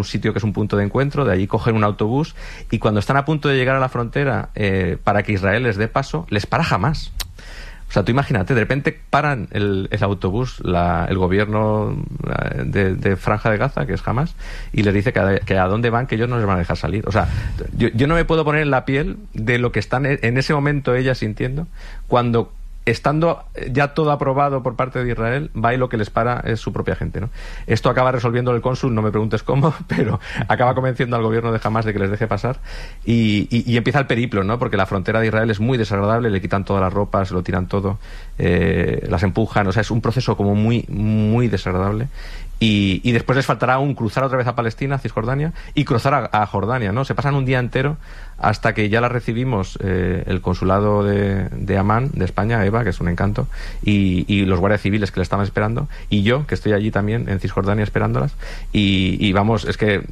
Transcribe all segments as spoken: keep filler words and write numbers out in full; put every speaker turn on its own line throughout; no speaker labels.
un sitio que es un punto de encuentro, de allí cogen un autobús y cuando están a punto de llegar a la frontera eh, para que Israel les dé paso, les para Hamás. O sea, tú imagínate, de repente paran el, el autobús, la, el gobierno de, de Franja de Gaza, que es Hamás, y les dice que a, que a dónde van, que ellos no les van a dejar salir. O sea, yo, yo no me puedo poner en la piel de lo que están en ese momento ellas sintiendo cuando, estando ya todo aprobado por parte de Israel, va y lo que les para es su propia gente, ¿no? Esto acaba resolviendo el cónsul, no me preguntes cómo, pero acaba convenciendo al gobierno de Hamás de que les deje pasar y, y, y empieza el periplo, ¿no? Porque la frontera de Israel es muy desagradable, le quitan todas las ropas, se lo tiran todo, eh, las empujan, o sea, es un proceso como muy, muy desagradable. Y, y después les faltará aún cruzar otra vez a Palestina, a Cisjordania, y cruzar a, a Jordania, ¿no? Se pasan un día entero hasta que ya la recibimos eh, el consulado de, de Amán, de España, Eva, que es un encanto, y, y los guardias civiles que le estaban esperando, y yo, que estoy allí también en Cisjordania esperándolas, y, y vamos, es que,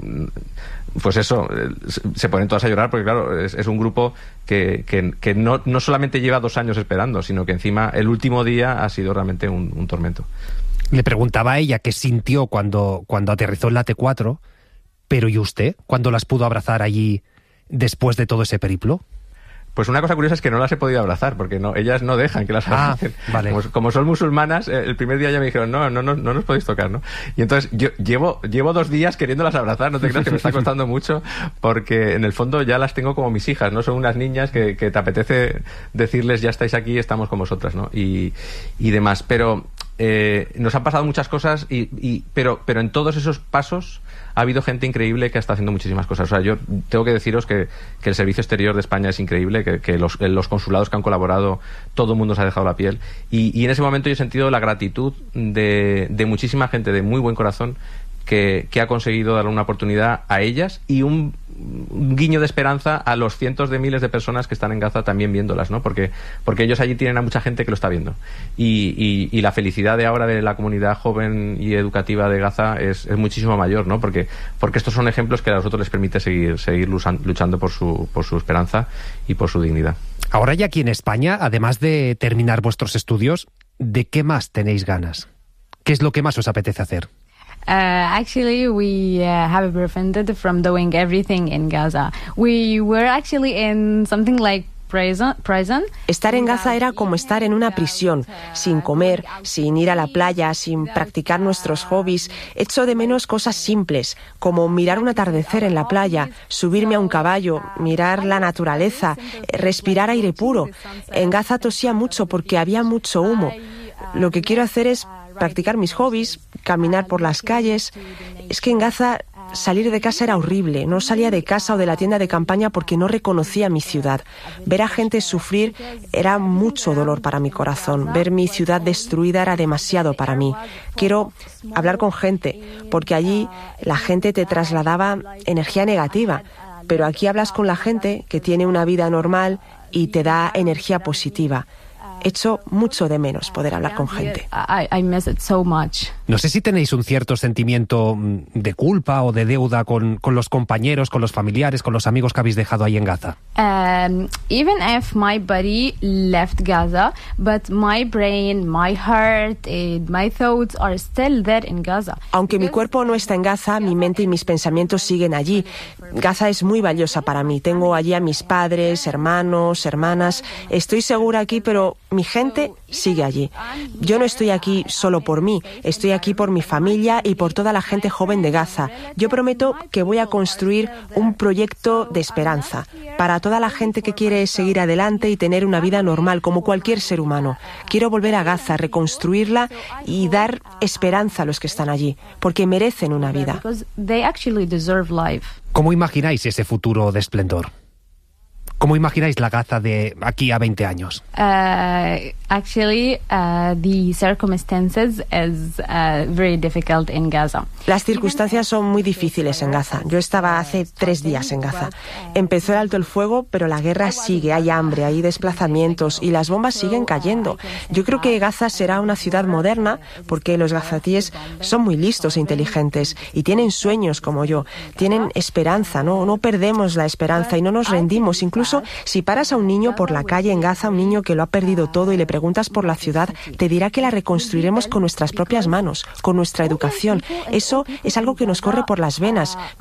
pues eso, se ponen todas a llorar porque claro, es, es un grupo que, que, que no, no solamente lleva dos años esperando, sino que encima el último día ha sido realmente un, un tormento.
Le preguntaba a ella qué sintió cuando, cuando aterrizó en la T cuatro, pero ¿y usted? ¿Cuándo las pudo abrazar allí después de todo ese periplo?
Pues una cosa curiosa es que no las he podido abrazar, porque no, ellas no dejan que las abracen.
Ah, vale.
Como, como son musulmanas, el primer día ya me dijeron, no, no, no, no nos podéis tocar, ¿no? Y entonces yo llevo, llevo dos días queriéndolas abrazar, no te creas que me está costando mucho, porque en el fondo ya las tengo como mis hijas, ¿no? Son unas niñas que, que te apetece decirles, ya estáis aquí, estamos con vosotras, ¿no? Y, y demás, pero... Eh, nos han pasado muchas cosas, y, y, pero, pero en todos esos pasos ha habido gente increíble que está haciendo muchísimas cosas. O sea, yo tengo que deciros que, que el Servicio Exterior de España es increíble, que, que los, los consulados que han colaborado, todo el mundo se ha dejado la piel. Y, y en ese momento yo he sentido la gratitud de, de muchísima gente de muy buen corazón que, que ha conseguido darle una oportunidad a ellas y un, un guiño de esperanza a los cientos de miles de personas que están en Gaza también viéndolas, ¿no? Porque, porque ellos allí tienen a mucha gente que lo está viendo. Y, y, y la felicidad de ahora de la comunidad joven y educativa de Gaza es, es muchísimo mayor, ¿no? Porque, porque estos son ejemplos que a nosotros les permite seguir, seguir luchando por su, por su esperanza y por su dignidad.
Ahora ya aquí en España, además de terminar vuestros estudios, ¿de qué más tenéis ganas? ¿Qué es lo que más os apetece hacer?
Uh, actually, we uh, have prevented from doing everything in Gaza. We were actually in something like prison. prison.
Estar en Gaza era como estar en una prisión, sin comer, sin ir a la playa, sin practicar nuestros hobbies. Echo de menos cosas simples, como mirar un atardecer en la playa, subirme a un caballo, mirar la naturaleza, respirar aire puro. En Gaza tosía mucho porque había mucho humo. Lo que quiero hacer es practicar mis hobbies, caminar por las calles. Es que en Gaza salir de casa era horrible. No salía de casa o de la tienda de campaña porque no reconocía mi ciudad. Ver a gente sufrir era mucho dolor para mi corazón. Ver mi ciudad destruida era demasiado para mí. Quiero hablar con gente, porque allí la gente te trasladaba energía negativa. Pero aquí hablas con la gente que tiene una vida normal y te da energía positiva. Echo mucho de menos poder hablar con gente.
I, I miss it so much.
No sé si tenéis un cierto sentimiento de culpa o de deuda con, con los compañeros, con los familiares, con los amigos que habéis dejado ahí en Gaza.
Um, even if my body left Gaza, but my brain, my heart, and my thoughts are still there in Gaza.
Aunque mi cuerpo no está en Gaza, mi mente y mis pensamientos siguen allí. Gaza es muy valiosa para mí. Tengo allí a mis padres, hermanos, hermanas. Estoy segura aquí, pero mi gente sigue allí. Yo no estoy aquí solo por mí, estoy aquí por mi familia y por toda la gente joven de Gaza. Yo prometo que voy a construir un proyecto de esperanza para toda la gente que quiere seguir adelante y tener una vida normal como cualquier ser humano. Quiero volver a Gaza, reconstruirla y dar esperanza a los que están allí, porque merecen una vida.
¿Cómo imagináis ese futuro de esplendor? ¿Cómo imagináis la Gaza de aquí a veinte años?
Uh, actually, uh, the circumstances is uh, very difficult in Gaza.
Las circunstancias son muy difíciles en Gaza. Yo estaba hace tres días en Gaza. Empezó el alto el fuego, pero la guerra sigue. Hay hambre, hay desplazamientos y las bombas siguen cayendo. Yo creo que Gaza será una ciudad moderna porque los gazatíes son muy listos e inteligentes y tienen sueños como yo. Tienen esperanza, ¿no? No perdemos la esperanza y no nos rendimos. Incluso si paras a un niño por la calle en Gaza, un niño que lo ha perdido todo, y le preguntas por la ciudad, te dirá que la reconstruiremos con nuestras propias manos, con nuestra educación. Eso es algo que nos corre por las venas.